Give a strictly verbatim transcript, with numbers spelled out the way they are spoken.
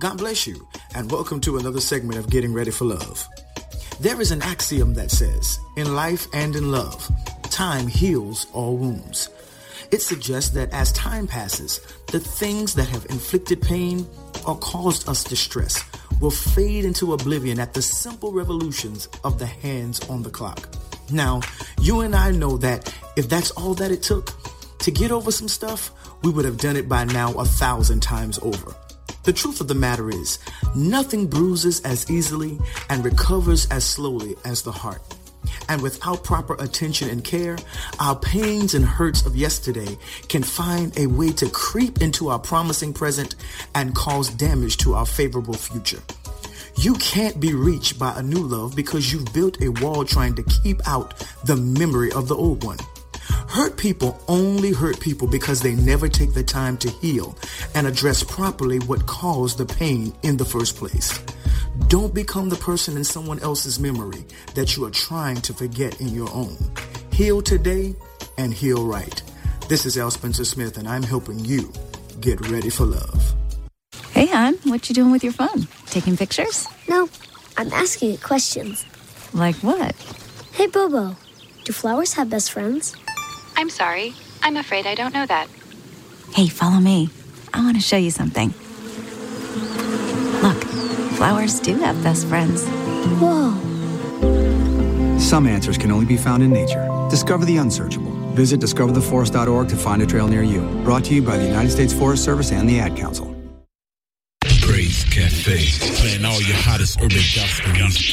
God bless you, and welcome to another segment of Getting Ready for Love. There is an axiom that says, in life and in love, time heals all wounds. It suggests that as time passes, the things that have inflicted pain or caused us distress will fade into oblivion at the simple revolutions of the hands on the clock. Now, you and I know that if that's all that it took to get over some stuff, we would have done it by now a thousand times over. The truth of the matter is, nothing bruises as easily and recovers as slowly as the heart. And without proper attention and care, our pains and hurts of yesterday can find a way to creep into our promising present and cause damage to our favorable future. You can't be reached by a new love because you've built a wall trying to keep out the memory of the old one. Hurt people only hurt people because they never take the time to heal and address properly what caused the pain in the first place. Don't become the person in someone else's memory that you are trying to forget in your own. Heal today and heal right. This is Al Spencer Smith, and I'm helping you get ready for love. Hey, hon, what you doing with your phone? Taking pictures? No, I'm asking it questions. Like what? Hey, Bobo, do flowers have best friends? I'm sorry. I'm afraid I don't know that. Hey, follow me. I want to show you something. Look, flowers do have best friends. Whoa. Some answers can only be found in nature. Discover the unsearchable. Visit discover the forest dot org to find a trail near you. Brought to you by the United States Forest Service and the Ad Council. Praise Cafe, playing all your hottest urban gospel music.